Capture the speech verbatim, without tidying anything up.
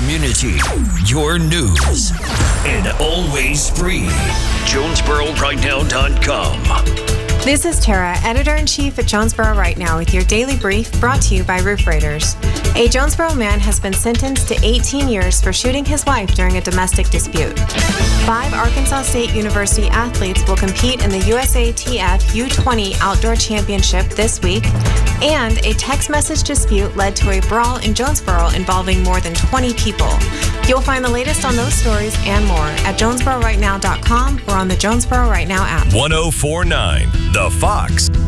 community, your news, and always free. Jonesboro Right Now dot com. This is Tara, Editor-in-Chief at Jonesboro Right Now with your daily brief brought to you by Roof Raiders. A Jonesboro man has been sentenced to eighteen years for shooting his wife during a domestic dispute. Five Arkansas State University athletes will compete in the U S A T F U twenty Outdoor Championship this week, and a text message dispute led to a brawl in Jonesboro involving more than twenty people. You'll find the latest on those stories and more at Jonesboro Right Now dot com or on the Jonesboro Right Now app. one oh four point nine The Fox.